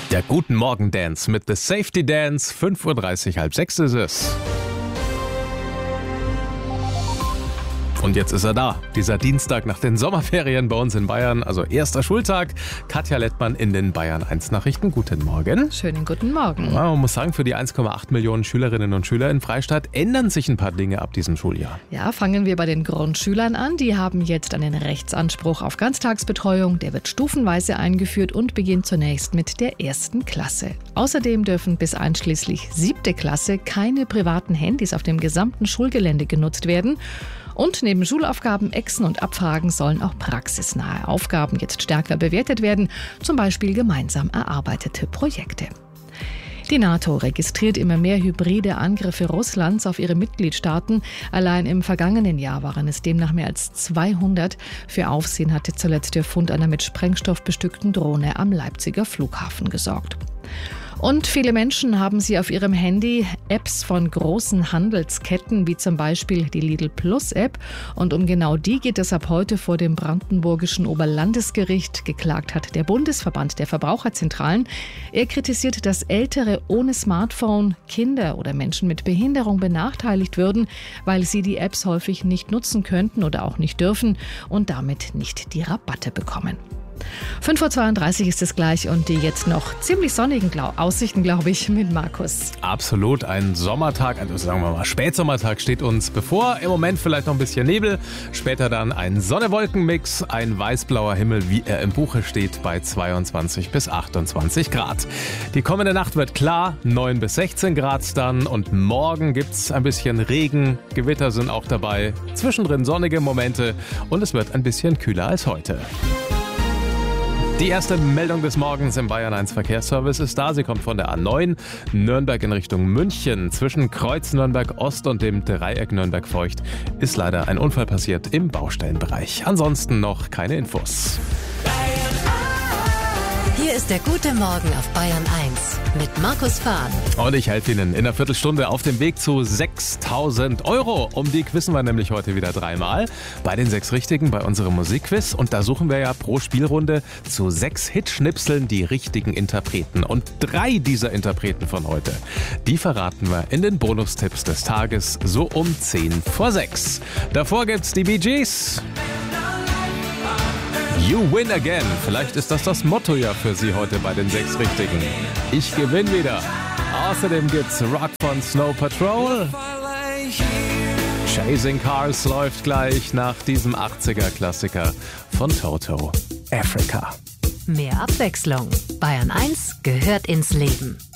Der Guten Morgen Dance mit The Safety Dance. 5:30 Uhr, halb sechs ist es. Und jetzt ist er da, dieser Dienstag nach den Sommerferien bei uns in Bayern, also erster Schultag. Katja Lettmann in den Bayern 1 Nachrichten. Guten Morgen. Schönen guten Morgen. Ja, man muss sagen, für die 1,8 Millionen Schülerinnen und Schüler in Freistadt ändern sich ein paar Dinge ab diesem Schuljahr. Ja, fangen wir bei den Grundschülern an. Die haben jetzt einen Rechtsanspruch auf Ganztagsbetreuung. Der wird stufenweise eingeführt und beginnt zunächst mit der 1. Klasse. Außerdem dürfen bis einschließlich 7. Klasse keine privaten Handys auf dem gesamten Schulgelände genutzt werden. Und neben Schulaufgaben, Exen und Abfragen sollen auch praxisnahe Aufgaben jetzt stärker bewertet werden, zum Beispiel gemeinsam erarbeitete Projekte. Die NATO registriert immer mehr hybride Angriffe Russlands auf ihre Mitgliedstaaten. Allein im vergangenen Jahr waren es demnach mehr als 200. Für Aufsehen hatte zuletzt der Fund einer mit Sprengstoff bestückten Drohne am Leipziger Flughafen gesorgt. Und viele Menschen haben sie auf ihrem Handy Apps von großen Handelsketten, wie zum Beispiel die Lidl Plus App. Und um genau die geht es ab heute vor dem brandenburgischen Oberlandesgericht. Geklagt hat der Bundesverband der Verbraucherzentralen. Er kritisiert, dass Ältere ohne Smartphone, Kinder oder Menschen mit Behinderung benachteiligt würden, weil sie die Apps häufig nicht nutzen könnten oder auch nicht dürfen und damit nicht die Rabatte bekommen. 5:32 Uhr ist es gleich und die jetzt noch ziemlich sonnigen Aussichten, glaube ich, mit Markus. Absolut, ein Sommertag, also sagen wir mal Spätsommertag steht uns bevor. Im Moment vielleicht noch ein bisschen Nebel, später dann ein Sonne-Wolken-Mix, ein weiß-blauer Himmel, wie er im Buche steht, bei 22 bis 28 Grad. Die kommende Nacht wird klar, 9 bis 16 Grad dann und morgen gibt's ein bisschen Regen, Gewitter sind auch dabei, zwischendrin sonnige Momente und es wird ein bisschen kühler als heute. Die erste Meldung des Morgens im Bayern 1 Verkehrsservice ist da. Sie kommt von der A9 Nürnberg in Richtung München. Zwischen Kreuz Nürnberg Ost und dem Dreieck Nürnberg Feucht ist leider ein Unfall passiert im Baustellenbereich. Ansonsten noch keine Infos. Hier ist der Gute Morgen auf Bayern 1 mit Markus Fahn. Und ich helfe Ihnen in einer Viertelstunde auf dem Weg zu 6.000 €. Um die quizzen wir nämlich heute wieder dreimal. Bei den 6 Richtigen bei unserem Musikquiz. Und da suchen wir ja pro Spielrunde zu 6 Hitschnipseln die richtigen Interpreten. Und 3 dieser Interpreten von heute, die verraten wir in den Bonustipps des Tages so um 10 vor 6. Davor gibt's die Bee Gees. You win again. Vielleicht ist das Motto ja für Sie heute bei den 6 Richtigen. Ich gewinne wieder. Außerdem gibt's Rock von Snow Patrol. Chasing Cars läuft gleich nach diesem 80er-Klassiker von Toto. Africa. Mehr Abwechslung. Bayern 1 gehört ins Leben.